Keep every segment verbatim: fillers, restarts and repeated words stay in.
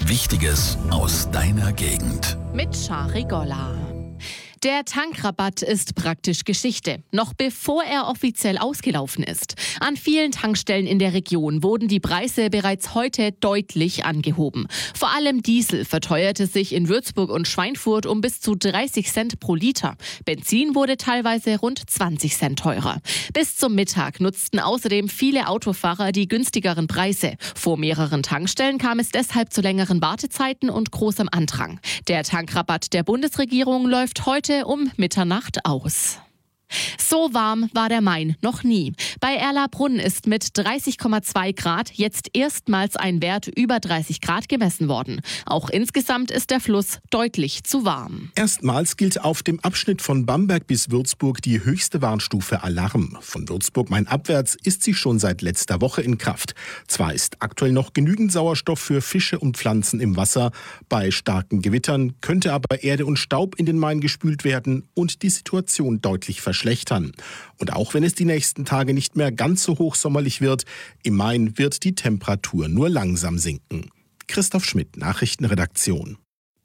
Wichtiges aus deiner Gegend. Mit Schari-Golla. Der Tankrabatt ist praktisch Geschichte, noch bevor er offiziell ausgelaufen ist. An vielen Tankstellen in der Region wurden die Preise bereits heute deutlich angehoben. Vor allem Diesel verteuerte sich in Würzburg und Schweinfurt um bis zu dreißig Cent pro Liter. Benzin wurde teilweise rund zwanzig Cent teurer. Bis zum Mittag nutzten außerdem viele Autofahrer die günstigeren Preise. Vor mehreren Tankstellen kam es deshalb zu längeren Wartezeiten und großem Andrang. Der Tankrabatt der Bundesregierung läuft heute um Mitternacht aus. So warm war der Main noch nie. Bei Erlabrunn ist mit dreißig Komma zwei Grad jetzt erstmals ein Wert über dreißig Grad gemessen worden. Auch insgesamt ist der Fluss deutlich zu warm. Erstmals gilt auf dem Abschnitt von Bamberg bis Würzburg die höchste Warnstufe Alarm. Von Würzburg Main abwärts ist sie schon seit letzter Woche in Kraft. Zwar ist aktuell noch genügend Sauerstoff für Fische und Pflanzen im Wasser. Bei starken Gewittern könnte aber Erde und Staub in den Main gespült werden und die Situation deutlich verschlechtern. Und auch wenn es die nächsten Tage nicht mehr ganz so hochsommerlich wird, im Main wird die Temperatur nur langsam sinken. Christoph Schmidt, Nachrichtenredaktion.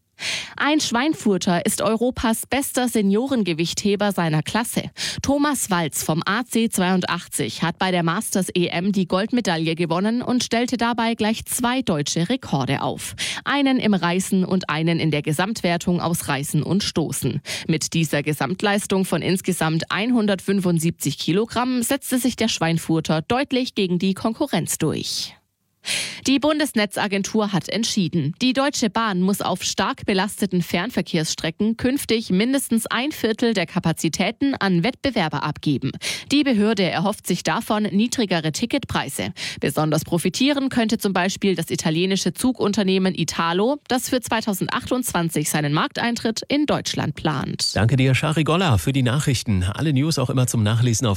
Ein Schweinfurter ist Europas bester Seniorengewichtheber seiner Klasse. Thomas Walz vom A C zweiundachtzig hat bei der Masters-E M die Goldmedaille gewonnen und stellte dabei gleich zwei deutsche Rekorde auf. Einen im Reißen und einen in der Gesamtwertung aus Reißen und Stoßen. Mit dieser Gesamtleistung von insgesamt hundertfünfundsiebzig Kilogramm setzte sich der Schweinfurter deutlich gegen die Konkurrenz durch. Die Bundesnetzagentur hat entschieden, die Deutsche Bahn muss auf stark belasteten Fernverkehrsstrecken künftig mindestens ein Viertel der Kapazitäten an Wettbewerber abgeben. Die Behörde erhofft sich davon niedrigere Ticketpreise. Besonders profitieren könnte zum Beispiel das italienische Zugunternehmen Italo, das für zweitausendachtundzwanzig seinen Markteintritt in Deutschland plant. Danke dir, Schari-Golla, für die Nachrichten. Alle News auch immer zum Nachlesen auf